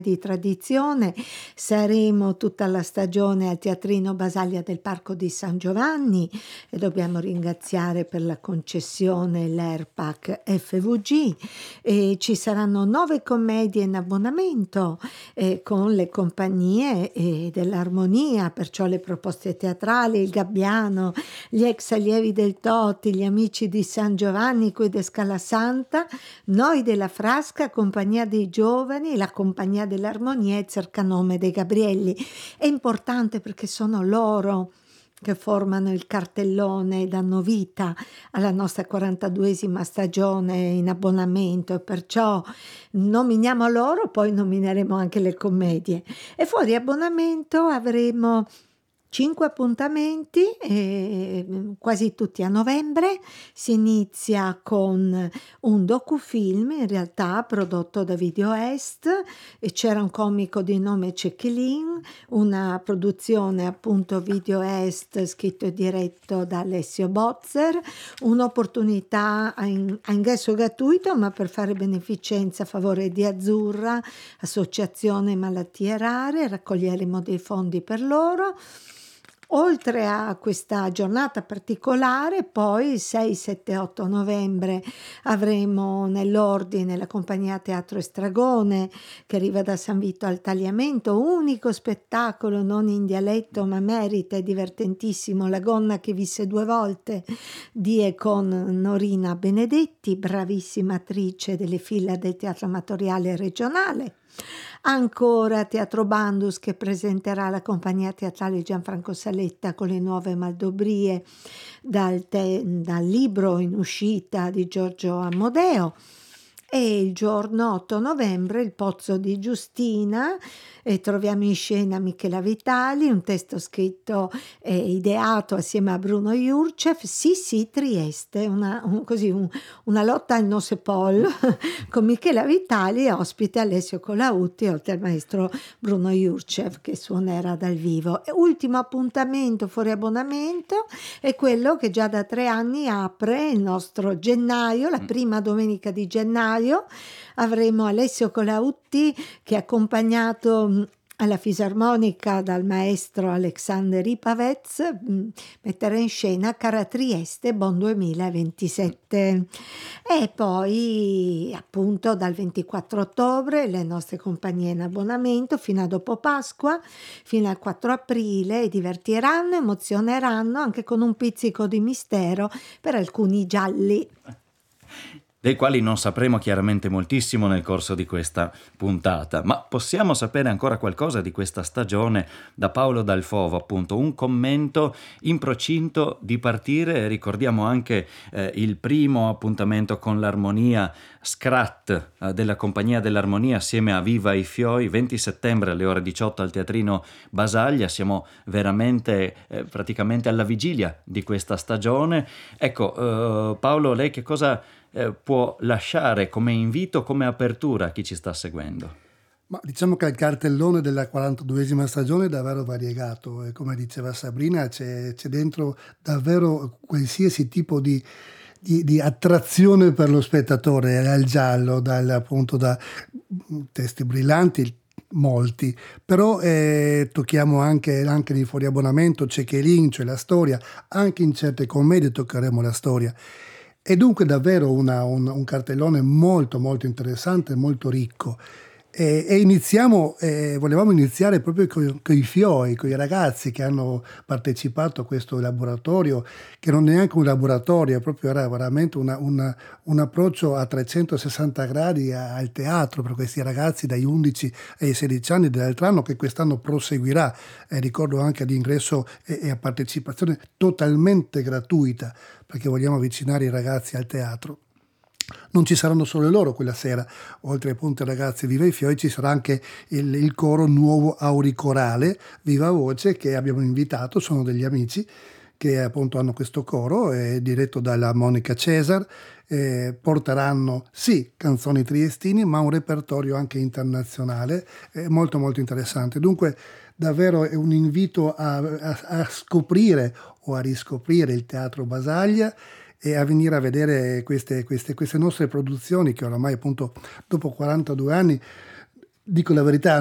di tradizione. Saremo tutta la stagione al Teatrino Basaglia del Parco di San Giovanni e dobbiamo ringraziare per la concessione l'Airpac FVG. E ci saranno 9 commedie in abbonamento con le compagnie dell'Armonia, perciò le proposte teatrali, il Gabbiano, gli ex allievi del Toti, gli amici di San Giovanni, qui de Scala Santa, noi della Frasca, Compagnia dei Giovani, la Compagnia dell'Armonia e Cercanome dei Gabrielli. È importante perché sono loro che formano il cartellone e danno vita alla nostra 42esima stagione in abbonamento, e perciò nominiamo loro, poi nomineremo anche le commedie. E fuori abbonamento avremo 5 appuntamenti, quasi tutti a novembre. Si inizia con un docufilm, in realtà prodotto da Video Est, e c'era un comico di nome Cecchilin, una produzione appunto Video Est, scritto e diretto da Alessio Bozzer, un'opportunità a ingresso gratuito, ma per fare beneficenza a favore di Azzurra, Associazione Malattie Rare. Raccoglieremo dei fondi per loro. Oltre a questa giornata particolare, poi il 6, 7, 8 novembre avremo nell'ordine la compagnia Teatro Estragone, che arriva da San Vito al Tagliamento, unico spettacolo non in dialetto ma merita, è divertentissimo, La Gonna che visse 2 volte, di e con Norina Benedetti, bravissima attrice delle fila del Teatro Amatoriale Regionale. Ancora Teatro Bandus, che presenterà la compagnia teatrale Gianfranco Saletta con le nuove Maldobrie dal libro in uscita di Giorgio Ammodeo. E il giorno 8 novembre il Pozzo di Giustina, e troviamo in scena Michela Vitali, un testo scritto e ideato assieme a Bruno Jurcev, sì Trieste, una lotta al no se pol con Michela Vitali e ospite Alessio Colautti, oltre al maestro Bruno Jurcev che suonerà dal vivo. E ultimo appuntamento fuori abbonamento è quello che già da 3 anni apre il nostro gennaio, la prima domenica di gennaio. Avremo Alessio Colautti, che è accompagnato alla fisarmonica dal maestro Alexander Ipavez, metterà in scena Cara Trieste Bon 2027. E poi appunto dal 24 ottobre le nostre compagnie in abbonamento fino a dopo Pasqua, fino al 4 aprile, divertiranno, emozioneranno anche con un pizzico di mistero per alcuni gialli, dei quali non sapremo chiaramente moltissimo nel corso di questa puntata, ma possiamo sapere ancora qualcosa di questa stagione da Paolo Dalfovo, appunto, un commento in procinto di partire. Ricordiamo anche il primo appuntamento con l'Armonia, Scrat della Compagnia dell'Armonia assieme a Viva i Fioi, 20 settembre alle ore 18 al Teatrino Basaglia. Siamo veramente praticamente alla vigilia di questa stagione. Ecco, Paolo, lei che cosa può lasciare come invito, come apertura a chi ci sta seguendo? Ma diciamo che il cartellone della 42esima stagione è davvero variegato e, come diceva Sabrina, c'è dentro davvero qualsiasi tipo di attrazione per lo spettatore, dal giallo, appunto da testi brillanti, molti, però tocchiamo anche nei fuori abbonamento, c'è Chelin, cioè la storia, anche in certe commedie toccheremo la storia. È dunque davvero un cartellone molto molto interessante, molto ricco. Volevamo iniziare proprio con i fioi, con i ragazzi che hanno partecipato a questo laboratorio, che non è neanche un laboratorio, era veramente un approccio a 360 gradi al teatro per questi ragazzi dai 11 ai 16 anni dell'altro anno, che quest'anno proseguirà. Ricordo anche l'ingresso e a partecipazione totalmente gratuita, perché vogliamo avvicinare i ragazzi al teatro. Non ci saranno solo loro quella sera, oltre appunto ai ragazzi Viva i Fioi ci sarà anche il coro nuovo auricorale Viva Voce che abbiamo invitato, sono degli amici che appunto hanno questo coro, diretto dalla Monica Cesar, porteranno sì canzoni triestini ma un repertorio anche internazionale, molto molto interessante. Dunque davvero è un invito a scoprire o a riscoprire il Teatro Basaglia e a venire a vedere queste nostre produzioni che oramai appunto dopo 42 anni dico la verità,